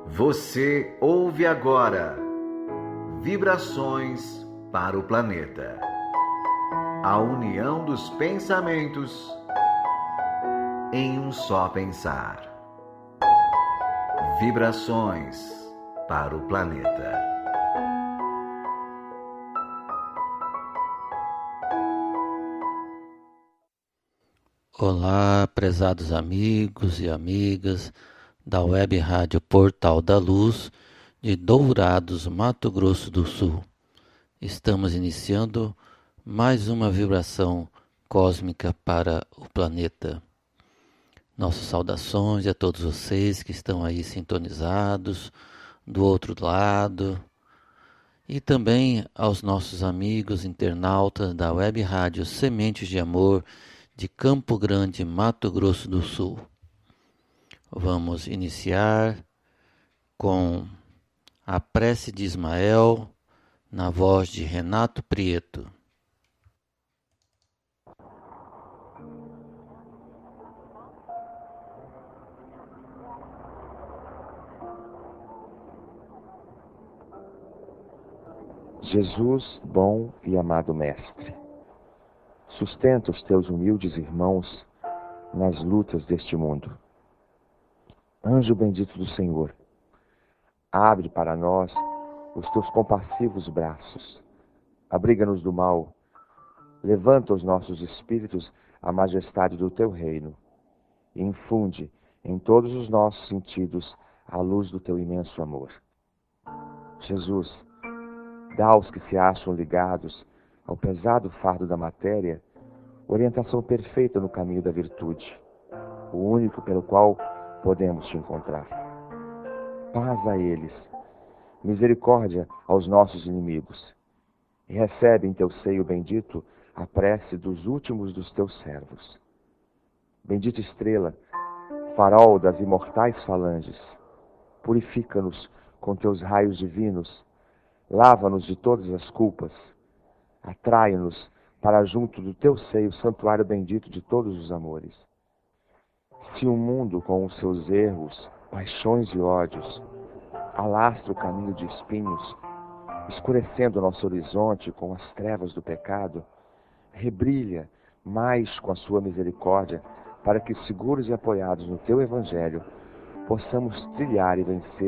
Você ouve agora Vibrações para o Planeta. A união dos pensamentos em um só pensar. Vibrações para o Planeta. Olá, prezados amigos e amigas da Web Rádio Portal da Luz de Dourados, Mato Grosso do Sul. Estamos iniciando mais uma vibração cósmica para o planeta. Nossas saudações a todos vocês que estão aí sintonizados do outro lado e também aos nossos amigos internautas da Web Rádio Sementes de Amor de Campo Grande, Mato Grosso do Sul. Vamos iniciar com a prece de Ismael, na voz de Renato Prieto. Jesus, bom e amado Mestre, sustenta os teus humildes irmãos nas lutas deste mundo. Anjo bendito do Senhor, abre para nós os teus compassivos braços, abriga-nos do mal, levanta os nossos espíritos à majestade do teu reino e infunde em todos os nossos sentidos a luz do teu imenso amor. Jesus, dá aos que se acham ligados ao pesado fardo da matéria orientação perfeita no caminho da virtude, o único pelo qual podemos te encontrar. Paz a eles, misericórdia aos nossos inimigos, e recebe em teu seio bendito a prece dos últimos dos teus servos. Bendita estrela, farol das imortais falanges, purifica-nos com teus raios divinos, lava-nos de todas as culpas, atrai-nos para junto do teu seio, santuário bendito de todos os amores. Se o mundo com os seus erros, paixões e ódios alastra o caminho de espinhos, escurecendo nosso horizonte com as trevas do pecado, rebrilha mais com a sua misericórdia, para que, seguros e apoiados no teu Evangelho, possamos trilhar e vencer